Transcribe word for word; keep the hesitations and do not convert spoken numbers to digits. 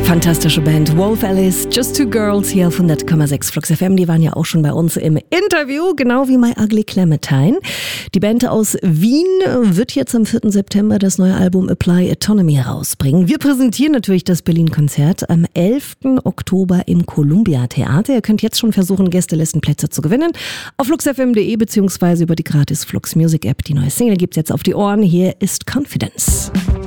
Fantastische Band Wolf Alice, Just Two Girls hier auf hundert Komma sechs Flux F M. Die waren ja auch schon bei uns im Interview, genau wie My Ugly Clementine. Die Band aus Wien wird jetzt am vierten September das neue Album Apply Autonomy herausbringen. Wir präsentieren natürlich das Berlin-Konzert am elften Oktober im Columbia Theater. Ihr könnt jetzt schon versuchen, Gästelistenplätze zu gewinnen auf flux f m punkt de beziehungsweise über die gratis Flux Music App. Die neue Single gibt's jetzt auf die Ohren. Hier ist Confidence.